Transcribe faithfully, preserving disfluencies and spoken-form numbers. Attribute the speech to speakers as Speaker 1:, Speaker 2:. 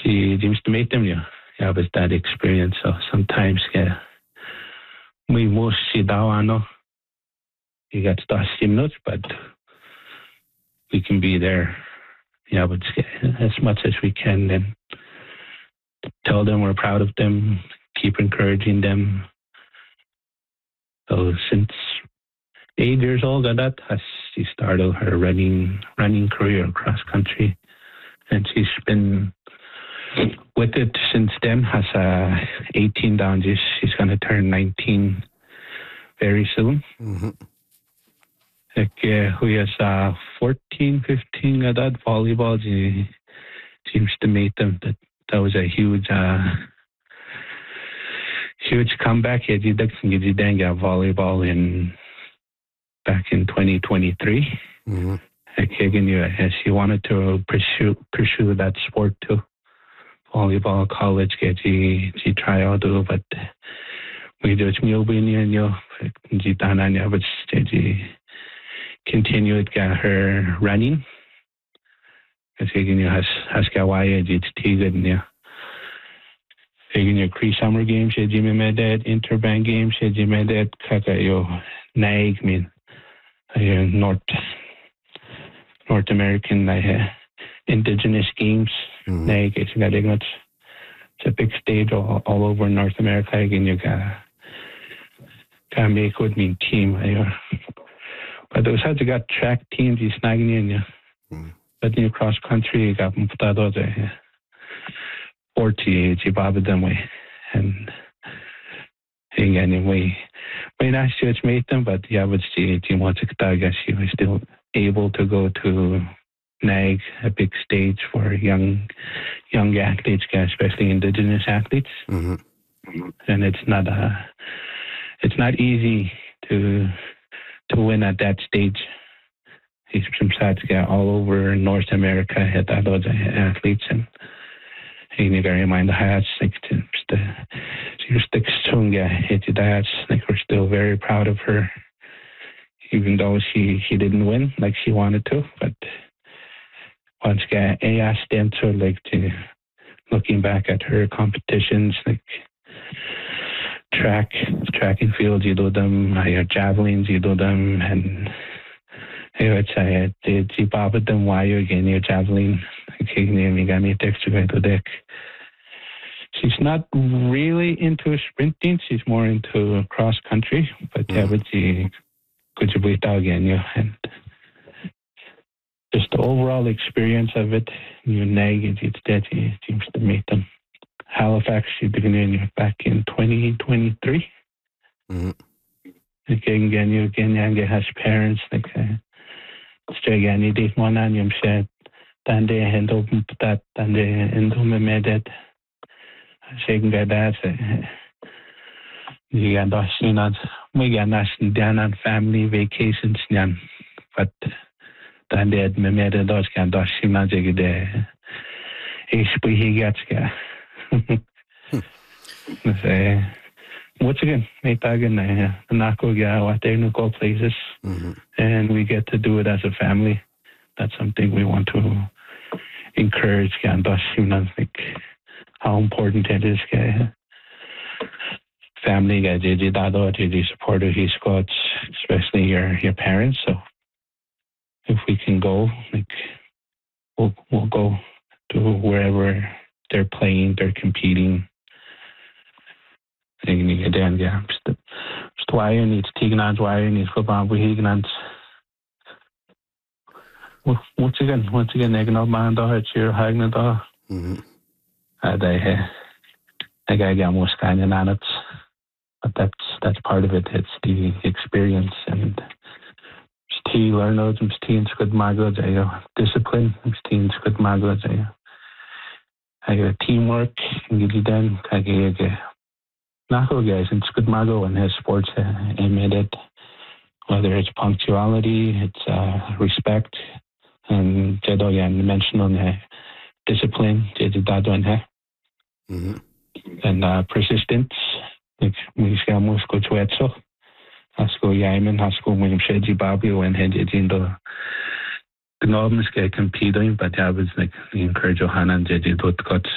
Speaker 1: she used to meet them, you yeah, was that experience. So sometimes, yeah, we most see that know you got to minutes, but we can be there, yeah, but as much as we can, and tell them we're proud of them, keep encouraging them. So since eight years old, that has she started her running running career across country, and she's been with it since then. Has uh, eighteen down. She's, she's going to turn nineteen very soon.
Speaker 2: Mm-hmm.
Speaker 1: Like, uh, who has uh, fourteen, fifteen of that volleyball. She seems to meet them. That that was a huge, uh, huge comeback. He did volleyball in back in twenty twenty-three.
Speaker 2: Mm-hmm.
Speaker 1: Like, again, she wanted to pursue pursue that sport too. Volleyball, college, get she she try out do, but we just knew we knew you, she done and but she continued get her running. Because again, has has got why it's good and yeah. Again, your Cree summer games, she made that interbank games, she made that kaka yo nag mean North North American uh, indigenous games.
Speaker 2: Mm-hmm.
Speaker 1: It's got it's a big stage all, all over North America. Again, you got got make good mean team. But those had to got track teams. You snagging in you.
Speaker 2: Mm-hmm.
Speaker 1: But in cross country, you got them put out there. Forty, you bobbed them way, and again, we we not sure it's made them, but yeah, but she team wants to. I guess she was still able to go to N A G, a big stage for young young athletes, especially Indigenous athletes.
Speaker 2: Mm-hmm.
Speaker 1: And it's not a, it's not easy to to win at that stage. He's from Satsga all over North America had a lot of athletes, and you got to remind the hats like to the stick strunga hit the hats. Like, we're still very proud of her, even though she she didn't win like she wanted to, but. Once again, I asked them to like to looking back at her competitions, like track, track and field, you do them, your javelins, you do them, and I would say did you bob at them while you're getting your javelin? Okay, you got me extra to deck. She's not really into sprinting; she's more into cross country. But yeah, but she could you beat out again, yeah, and. Just the overall experience of it, you nag it, it's dead, it seems to meet them. Halifax, you began back in twenty twenty-three.
Speaker 2: Mm-hmm.
Speaker 1: Again, again, you again, you has parents, like, straight again, you did one on you said, then they hand open that, then they end up made it. Second guy, that's it. You got us, you know, we got us down on family vacations, but. Dan det med med det då ska då simma jag det är spihigat ska så once again make again uh not go yeah what they no go places
Speaker 2: mm-hmm.
Speaker 1: and we get to do it as a family. That's something we want to encourage and då simma like how important it is ska family guys did that or did you support his squads, especially your your parents. So if we can go, like, we'll, we'll go to wherever they're playing, they're competing. Thinking again, yeah. Just why you need Tignans, why you need football, we Hignans. Once again, once again, they can all mind out here, Hagnan.
Speaker 2: Mm-hmm.
Speaker 1: They, I got more scanning on it, but that's that's part of it. It's the experience and. Tí learn some teens good maggots, I discipline, teens good maggots, I got teamwork, and you then I get not guys, it's good maggo and his sports I made it. Whether it's punctuality, it's uh, respect, and Jedo again mentioned on the discipline, Jedo Dado and and uh, persistence, like we say most good to it so. Hasko Yaman, Hasko William Shedji Babio and Hedge in the Gnobens get competing, but I was like encourage Johanna and Jeji Dot